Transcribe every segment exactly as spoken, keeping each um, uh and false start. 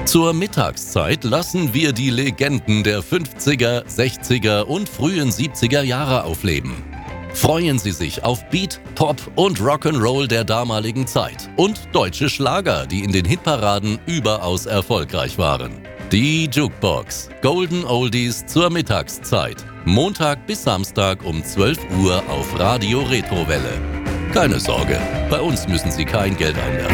Zur Mittagszeit lassen wir die Legenden der fünfziger, sechziger und frühen siebziger Jahre aufleben. Freuen Sie sich auf Beat, Pop und Rock'n'Roll der damaligen Zeit und deutsche Schlager, die in den Hitparaden überaus erfolgreich waren. Die Jukebox. Golden Oldies zur Mittagszeit. Montag bis Samstag um zwölf Uhr auf Radio Retrowelle. Keine Sorge, bei uns müssen Sie kein Geld einwerfen.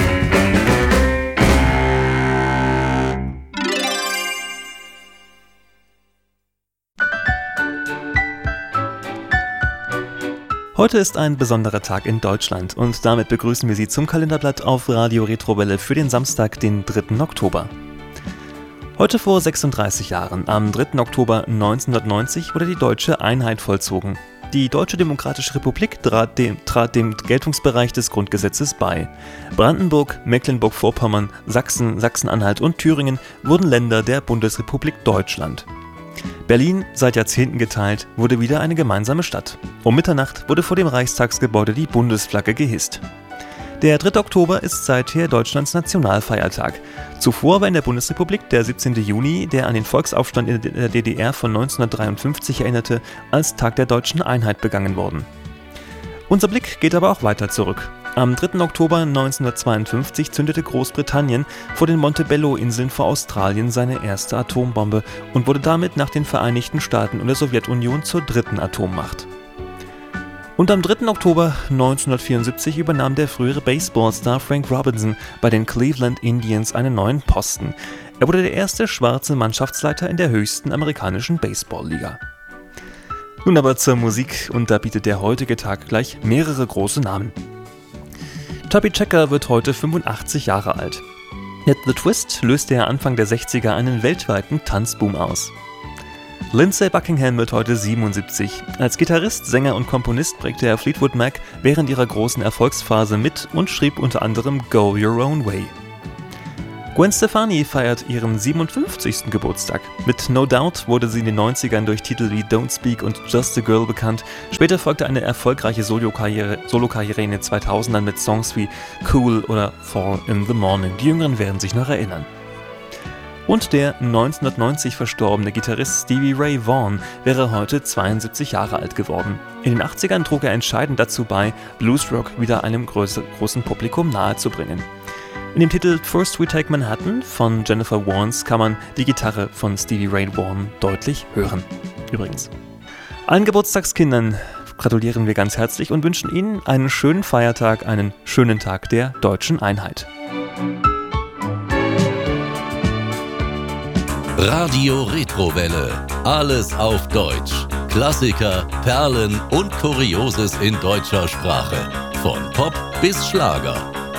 Heute ist ein besonderer Tag in Deutschland und damit begrüßen wir Sie zum Kalenderblatt auf Radio Retrowelle für den Samstag, den dritten Oktober. Heute vor sechsunddreißig Jahren, am dritten Oktober neunzehnhundertneunzig, wurde die deutsche Einheit vollzogen. Die Deutsche Demokratische Republik trat dem, trat dem Geltungsbereich des Grundgesetzes bei. Brandenburg, Mecklenburg-Vorpommern, Sachsen, Sachsen-Anhalt und Thüringen wurden Länder der Bundesrepublik Deutschland. Berlin, seit Jahrzehnten geteilt, wurde wieder eine gemeinsame Stadt. Um Mitternacht wurde vor dem Reichstagsgebäude die Bundesflagge gehisst. Der dritte Oktober ist seither Deutschlands Nationalfeiertag. Zuvor war in der Bundesrepublik der siebzehnten Juni, der an den Volksaufstand in der D D R von neunzehnhundertdreiundfünfzig erinnerte, als Tag der deutschen Einheit begangen worden. Unser Blick geht aber auch weiter zurück. Am dritten Oktober neunzehnhundertzweiundfünfzig zündete Großbritannien vor den Montebello-Inseln vor Australien seine erste Atombombe und wurde damit nach den Vereinigten Staaten und der Sowjetunion zur dritten Atommacht. Und am dritten Oktober neunzehnhundertvierundsiebzig übernahm der frühere Baseballstar Frank Robinson bei den Cleveland Indians einen neuen Posten. Er wurde der erste schwarze Mannschaftsleiter in der höchsten amerikanischen Baseballliga. Nun aber zur Musik, und da bietet der heutige Tag gleich mehrere große Namen. Chubby Checker wird heute fünfundachtzig Jahre alt. Mit The Twist löste er Anfang der sechziger einen weltweiten Tanzboom aus. Lindsey Buckingham wird heute siebenundsiebzig. Als Gitarrist, Sänger und Komponist prägte er Fleetwood Mac während ihrer großen Erfolgsphase mit und schrieb unter anderem Go Your Own Way. Gwen Stefani feiert ihren siebenundfünfzigsten Geburtstag. Mit No Doubt wurde sie in den neunzigern durch Titel wie Don't Speak und Just a Girl bekannt. Später folgte eine erfolgreiche Solokarriere, Solokarriere in den zweitausendern mit Songs wie Cool oder Fall in the Morning. Die Jüngeren werden sich noch erinnern. Und der neunzehnhundertneunzig verstorbene Gitarrist Stevie Ray Vaughan wäre heute zweiundsiebzig Jahre alt geworden. In den achtzigern trug er entscheidend dazu bei, Bluesrock wieder einem größer, großen Publikum nahezubringen. In dem Titel First We Take Manhattan von Jennifer Warnes kann man die Gitarre von Stevie Ray Vaughan deutlich hören. Übrigens. Allen Geburtstagskindern gratulieren wir ganz herzlich und wünschen Ihnen einen schönen Feiertag, einen schönen Tag der deutschen Einheit. Radio Retrowelle. Alles auf Deutsch. Klassiker, Perlen und Kurioses in deutscher Sprache. Von Pop bis Schlager.